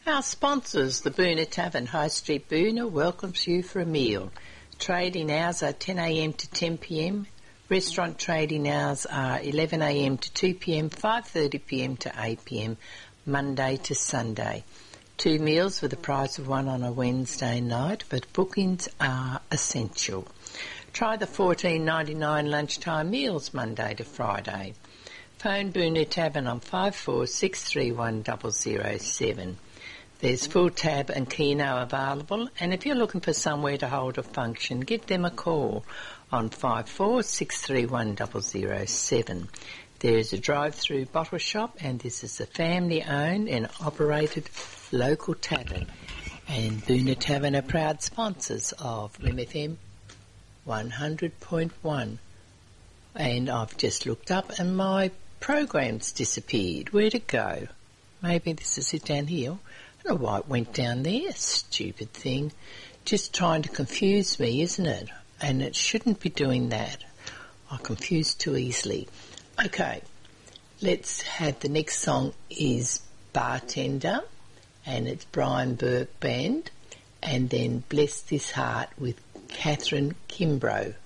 Our sponsors, the Boona Tavern, High Street Boona, welcomes you for a meal. Trading hours are 10am to 10pm. Restaurant trading hours are 11am to 2pm, 5:30pm to 8pm, Monday to Sunday. 2 meals for the price of one on a Wednesday night, but bookings are essential. Try the $14.99 lunchtime meals Monday to Friday. Phone Boona Tavern on 54631007. There's full tab and keno available, and if you're looking for somewhere to hold a function, give them a call on 54631007. There is a drive-through bottle shop, and this is a family-owned and operated local tavern. And Boona Tavern are proud sponsors of Lim FM 100.1. And I've just looked up and my program's disappeared. Where'd it go? Maybe this is it down here. I don't know why it went down there. Stupid thing. Just trying to confuse me, isn't it? And it shouldn't be doing that. I confuse too easily. Okay, let's have the next song is Bartender, and it's Brian Burke Band, and then Bless This Heart with Catherine Kimbrough.